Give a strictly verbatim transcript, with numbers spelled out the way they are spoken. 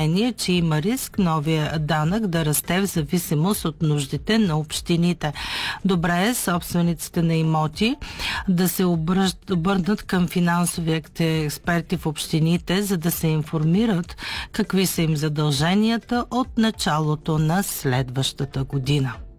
мнение, че има риск новия данък да расте в зависимост от нуждите на общините. Добре е собствениците на имоти да се обърнат към финансовите експерти в общините, за да се информират какви са им задълженията от началото на следващата година.